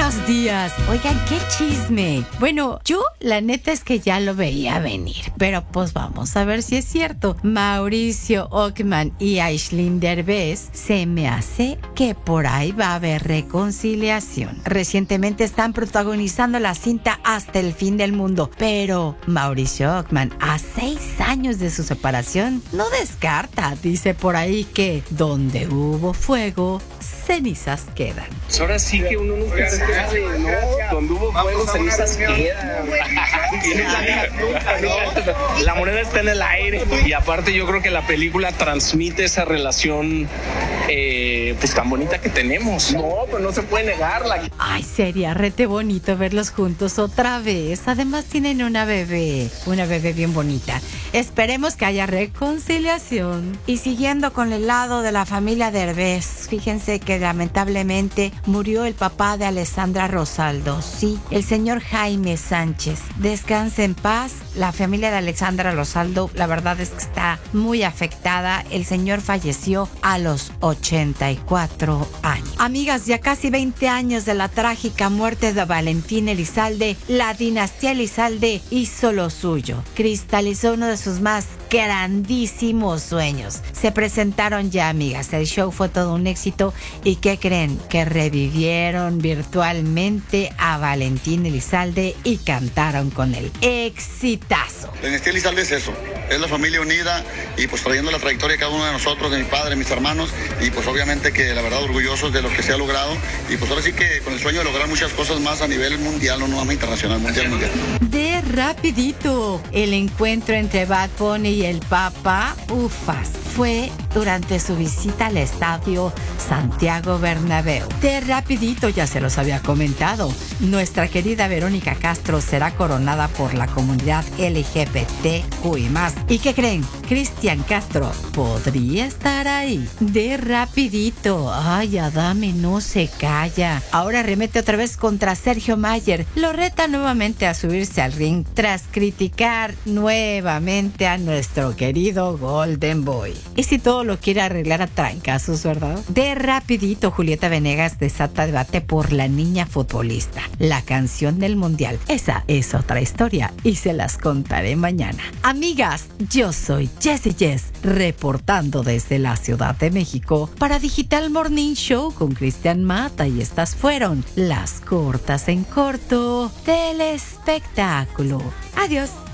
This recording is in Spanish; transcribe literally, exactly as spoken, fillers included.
buenos días. Oigan, qué chisme. Bueno, yo la neta es que ya lo veía venir, pero pues vamos a ver si es cierto. Mauricio Ockman y Aisling Derbez, se me hace que por ahí va a haber reconciliación. Recientemente están protagonizando la cinta Hasta el fin del mundo, pero Mauricio Ockman, a seis años de su separación, no descarta, dice por ahí que donde hubo fuego, cenizas quedan. Ahora sí que uno nunca sabe, ¿no? Donde hubo fuego, cenizas quedan. La moneda está en el aire. Y aparte yo creo que la película transmite esa relación eh, pues tan bonita que tenemos. No, pues no se puede negarla. Ay, sería rete bonito verlos juntos otra vez. Además tienen una bebé, una bebé bien bonita. Esperemos que haya reconciliación. Y siguiendo con el lado de la familia Derbez, fíjense que lamentablemente murió el papá de Alessandra Rosaldo, sí, el señor Jaime Sánchez. Descanse en paz. La familia de Alessandra Rosaldo, la verdad es que está muy afectada. El señor falleció a los ochenta y cuatro años. Amigas, ya casi veinte años de la trágica muerte de Valentín Elizalde, la dinastía Elizalde hizo lo suyo. Cristalizó uno de sus más grandísimos sueños. Se presentaron ya, amigas. El show fue todo un éxito. ¿Y qué creen? Que revivieron virtualmente a Valentín Elizalde y cantaron con él. ¡Exitazo! La dinastía Elizalde es eso. Es la familia unida y pues trayendo la trayectoria de cada uno de nosotros, de mi padre, de mis hermanos, y pues obviamente que la verdad orgullosos de lo que se ha logrado y pues ahora sí que con el sueño de lograr muchas cosas más a nivel mundial, no nomás internacional, mundial, mundial. De rapidito, el encuentro entre Bad Bunny y el Papa, ufas, fue durante su visita al estadio Santiago Bernabéu. De rapidito, ya se los había comentado, nuestra querida Verónica Castro será coronada por la comunidad L G B T Q I más. ¿Y qué creen? Cristian Castro podría estar ahí. De rapidito. Ay, Adame no se calla. Ahora remete otra vez contra Sergio Mayer. Lo reta nuevamente a subirse al ring tras criticar nuevamente a nuestro querido Golden Boy. Y si todo lo quiere arreglar a trancazos, ¿verdad? De rapidito, Julieta Venegas desata debate por La Niña Futbolista, la canción del mundial. Esa es otra historia y se las contaré mañana. Amigas, yo soy Jessie Jess, reportando desde la Ciudad de México para Digital Morning Show con Cristian Mata, y estas fueron las cortas en corto del espectáculo. Adiós.